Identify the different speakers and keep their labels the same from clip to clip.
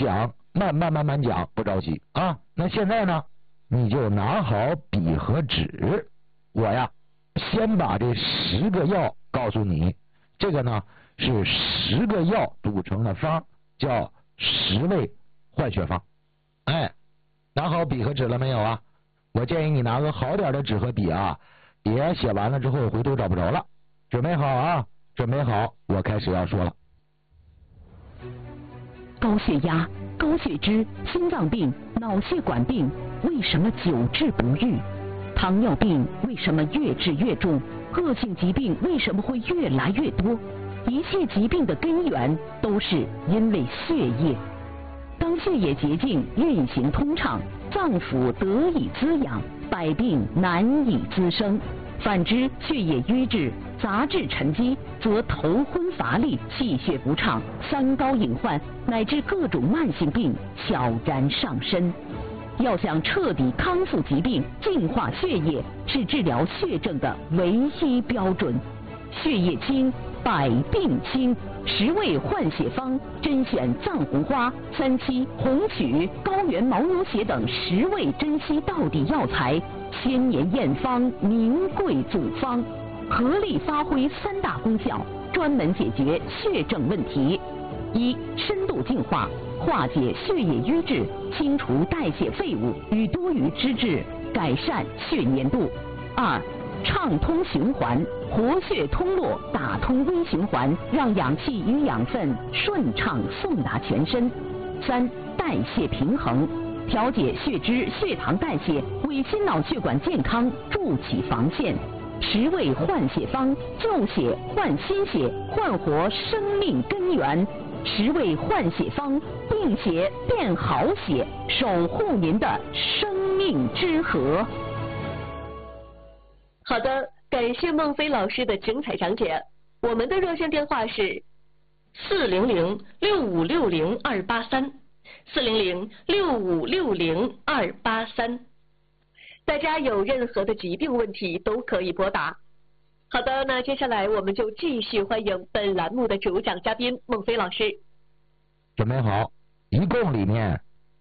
Speaker 1: 讲，慢慢讲，不着急啊。那现在呢，你就拿好笔和纸，我呀先把这10个药告诉你。这个呢是10个药组成的方，叫10味换血方。哎，拿好笔和纸了没有啊？我建议你拿个好点的纸和笔啊，别写完了之后回头找不着了。准备好啊，准备好，我开始要说了。
Speaker 2: 高血压、高血脂、心脏病、脑血管病为什么久治不愈？糖尿病为什么越治越重？恶性疾病为什么会越来越多？一切疾病的根源都是因为血液。当血液洁净、运行通畅，脏腑得以滋养，百病难以滋生。反之，血液瘀滞、杂质沉积，则头昏乏力、气血不畅、三高隐患，乃至各种慢性病悄然上身。要想彻底康复疾病、净化血液，是治疗血症的唯一标准。血液清，百病清。10味换血方甄选藏红花、三七、红曲、高原牦牛血等10味珍稀道地药材，千年验方，名贵祖方，合力发挥3大功效，专门解决血症问题。1. 深度净化，化解血液瘀滞，清除代谢废物与多余脂质，改善血粘度。2. 畅通循环，活血通络，打通微循环，让氧气与养分顺畅送达全身。3. 代谢平衡，调节血脂、血糖代谢，为心脑血管健康筑起防线。10味换血方，救血换新血，焕活生命根源。10味换血方，病血变好血，守护您的生命之河。
Speaker 3: 好的，感谢孟非老师的精彩讲解。我们的热线电话是400-6560-283，400-6560-283。大家有任何的疾病问题都可以拨打。好的，那接下来我们就继续欢迎本栏目的主讲嘉宾孟非老师。
Speaker 1: 准备好，一共里面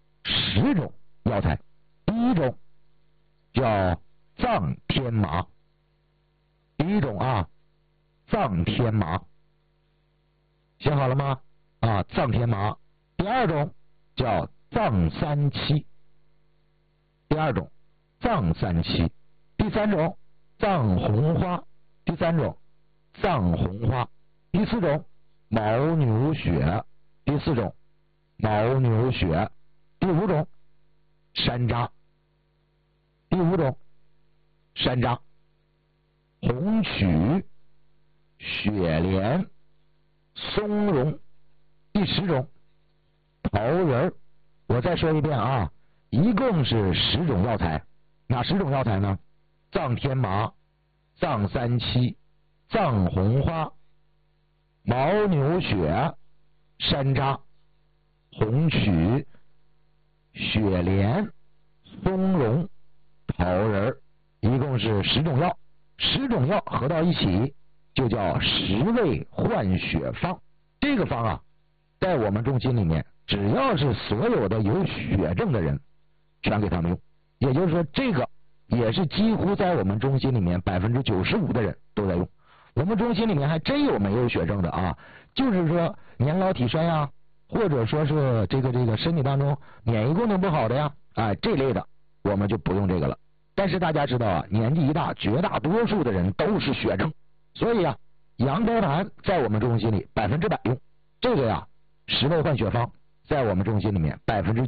Speaker 1: 10种药材。第一种叫藏天麻，第一种啊，藏天麻，写好了吗？啊，藏天麻。第二种叫藏三七，第二种藏三七。第三种藏红花，第三种藏红花。第四种牦牛血，第四种牦牛血。第五种山楂，第五种山楂。红曲、雪莲、松茸。第10种桃仁。我再说一遍啊，一共是10种药材。哪10种药材呢？藏天麻、藏三七、藏红花、牦牛血、山楂、红曲、雪莲、松茸、桃仁，一共是10种药。10种药合到一起就叫10味换血方。这个方啊，在我们中心里面，只要是所有的有血症的人，全给他们用。也就是说，这个也是几乎在我们中心里面95%的人都在用。我们中心里面还真有没有血症的啊，就是说年老体衰呀，或者说是这个身体当中免疫功能不好的呀，这类的我们就不用这个了。但是大家知道啊，年纪一大，绝大多数的人都是血症，所以啊，羊羔痰在我们中心里100%用。这个呀，10味换血方在我们中心里面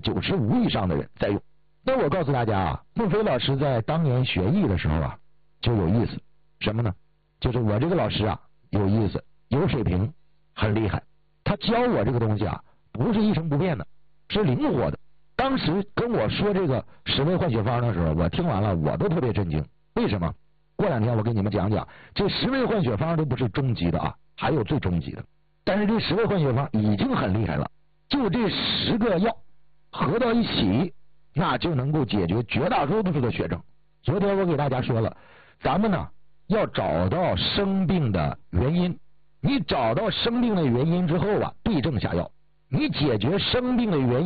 Speaker 1: 95%以上的人在用。那我告诉大家啊，孟非老师在当年学艺的时候啊，就有意思。什么呢？就是我这个老师啊，有意思，有水平，很厉害。他教我这个东西啊，不是一成不变的，是灵活的。当时跟我说这个10味换血方的时候，我听完了我都特别震惊。为什么？过2天我给你们讲讲，这10味换血方都不是终极的啊，还有最终极的。但是这10味换血方已经很厉害了，就这10个药合到一起，那就能够解决绝大多数的血症。昨天我给大家说了，咱们呢要找到生病的原因，你找到生病的原因之后啊，对症下药，你解决生病的原因。